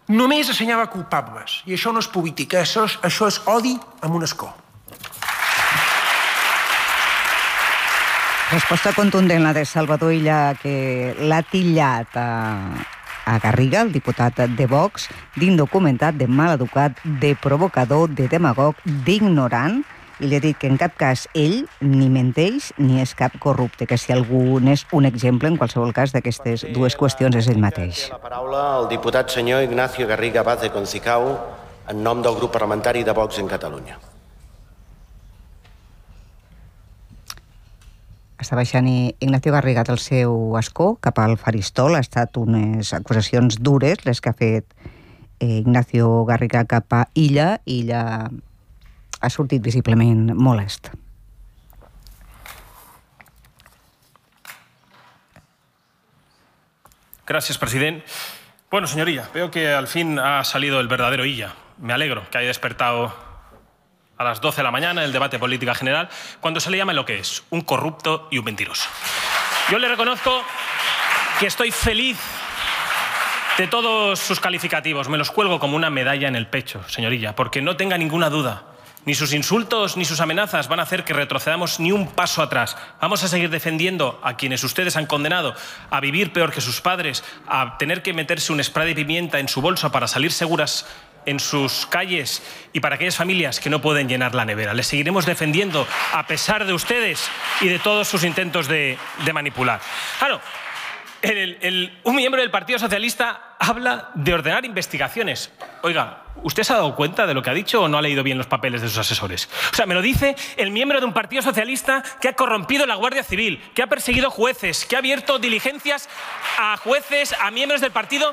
Només assenyava culpables. I això no és política, això és odi amb un escó. Resposta contundent la de Salvador Illa, que l'ha titllat a Garriga, el diputat de Vox, d'indocumentat, de maleducat, de provocador, de demagog, d'ignorant, i li ha dit que en cap cas ell ni menteix ni és cap corrupte, que si algú n'és un exemple, en qualsevol cas, d'aquestes dues qüestions és ell mateix. La paraula al diputat senyor Ignacio Garriga Vaz de Concicao en nom del grup parlamentari de Vox en Catalunya. Està baixant Ignacio Garriga del seu escó cap al faristol. Ha estat unes acusacions dures les que ha fet Ignacio Garriga cap a Illa. Illa ha sortit visiblement molest. Gracias, presidente. Bueno, señoría, veo que al fin ha salido el verdadero Illa. Me alegro que haya despertado a las 12 de la mañana el debate de política general, cuando se le llama lo que es, un corrupto y un mentiroso. Yo le reconozco que estoy feliz de todos sus calificativos. Me los cuelgo como una medalla en el pecho, señorilla, porque no tenga ninguna duda. Ni sus insultos ni sus amenazas van a hacer que retrocedamos ni un paso atrás. Vamos a seguir defendiendo a quienes ustedes han condenado a vivir peor que sus padres, a tener que meterse un spray de pimienta en su bolsa para salir seguras en sus calles y para aquellas familias que no pueden llenar la nevera. Les seguiremos defendiendo a pesar de ustedes y de todos sus intentos de manipular. Claro, un miembro del Partido Socialista habla de ordenar investigaciones. Oiga, ¿usted se ha dado cuenta de lo que ha dicho o no ha leído bien los papeles de sus asesores? O sea, me lo dice el miembro de un partido socialista que ha corrompido la Guardia Civil, que ha perseguido jueces, que ha abierto diligencias a jueces, a miembros del partido.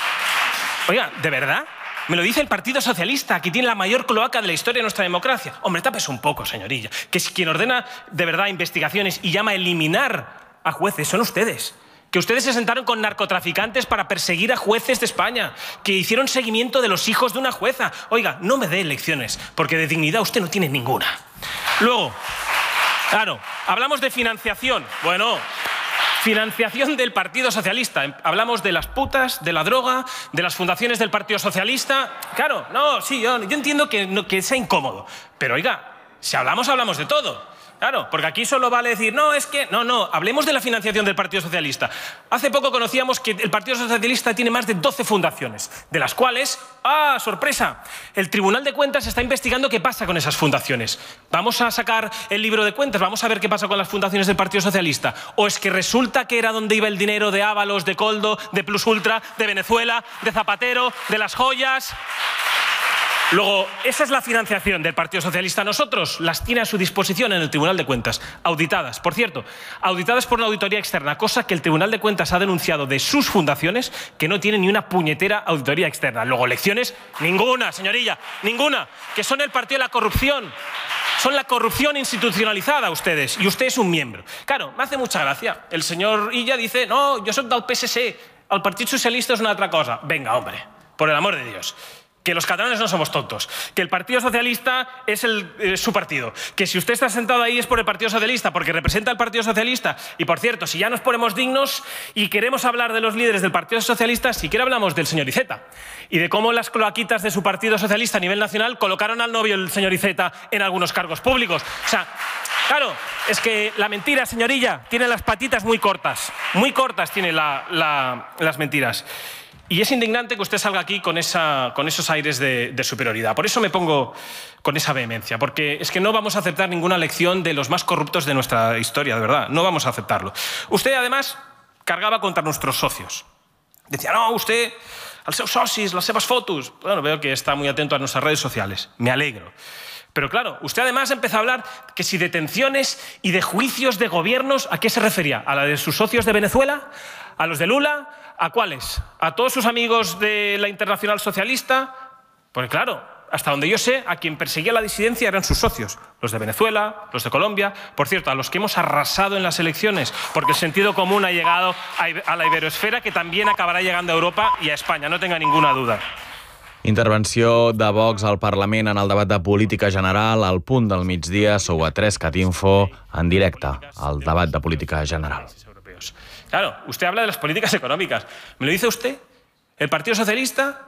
Oiga, ¿de verdad? Me lo dice el Partido Socialista, que tiene la mayor cloaca de la historia de nuestra democracia. Hombre, tápese un poco, señorilla, que es quien ordena de verdad investigaciones y llama a eliminar a jueces son ustedes. Que ustedes se sentaron con narcotraficantes para perseguir a jueces de España, que hicieron seguimiento de los hijos de una jueza. Oiga, no me dé lecciones, porque de dignidad usted no tiene ninguna. Luego, claro, hablamos de financiación. Bueno, financiación del Partido Socialista. Hablamos de las putas, de la droga, de las fundaciones del Partido Socialista. Claro, no, sí, yo entiendo que sea incómodo. Pero oiga, si hablamos de todo. Claro, porque aquí solo vale decir, no, es que... No, hablemos de la financiación del Partido Socialista. Hace poco conocíamos que el Partido Socialista tiene más de 12 fundaciones, de las cuales, ¡ah, sorpresa!, el Tribunal de Cuentas está investigando qué pasa con esas fundaciones. Vamos a sacar el libro de cuentas, vamos a ver qué pasa con las fundaciones del Partido Socialista. ¿O es que resulta que era donde iba el dinero de Ábalos, de Coldo, de Plus Ultra, de Venezuela, de Zapatero, de las joyas? Luego, esa es la financiación del Partido Socialista. Nosotros las tiene a su disposición en el Tribunal de Cuentas, auditadas. Por cierto, auditadas por una auditoría externa, cosa que el Tribunal de Cuentas ha denunciado de sus fundaciones, que no tienen ni una puñetera auditoría externa. Luego, lecciones, ninguna, señorilla, ninguna, que son el partido de la corrupción. Son la corrupción institucionalizada ustedes, y usted es un miembro. Claro, me hace mucha gracia. El señor Illa dice, no, yo soy del PSC, el Partido Socialista es una otra cosa. Venga, hombre, por el amor de Dios. Que los catalanes no somos tontos, que el Partido Socialista es su partido, que si usted está sentado ahí es por el Partido Socialista, porque representa al Partido Socialista. Y por cierto, si ya nos ponemos dignos y queremos hablar de los líderes del Partido Socialista, si quiere hablamos del señor Iceta y de cómo las cloaquitas de su Partido Socialista a nivel nacional colocaron al novio del señor Iceta en algunos cargos públicos. O sea, claro, es que la mentira, señorilla, tiene las patitas muy cortas tiene las mentiras. Y es indignante que usted salga aquí con esos aires de superioridad. Por eso me pongo con esa vehemencia, porque es que no vamos a aceptar ninguna lección de los más corruptos de nuestra historia, de verdad. No vamos a aceptarlo. Usted, además, cargaba contra nuestros socios. Decía, no, usted, als seus socis, las seves fotos. Bueno, veo que está muy atento a nuestras redes sociales. Me alegro. Pero claro, usted además empezó a hablar que si detenciones y de juicios de gobiernos, ¿a qué se refería? ¿A la de sus socios de Venezuela? ¿A los de Lula? ¿A cuáles? ¿A todos sus amigos de la Internacional Socialista? Porque claro, hasta donde yo sé, a quien perseguía la disidencia eran sus socios, los de Venezuela, los de Colombia, por cierto, a los que hemos arrasado en las elecciones, porque el sentido común ha llegado a la iberoesfera, que también acabará llegando a Europa y a España, no tenga ninguna duda. Intervenció de Vox al Parlament en el debat de política general al punt del migdia. Sou a 3cat Info, en directe, al debat de política general. Claro, usted habla de las políticas económicas. ¿Me lo dice usted? ¿El Partido Socialista